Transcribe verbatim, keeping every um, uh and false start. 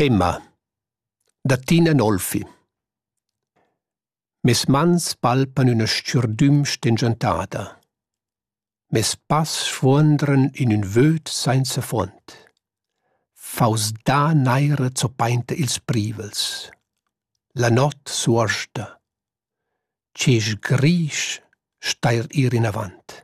Temma da Tina Nolfi. Mes mans palpan üna stgürdüm stengiantada. Mes pass sfuondran in ün vöd sainza font. Faus da naira zopainta ils privels. La not suosta. Cesch grisch stair ir in avant.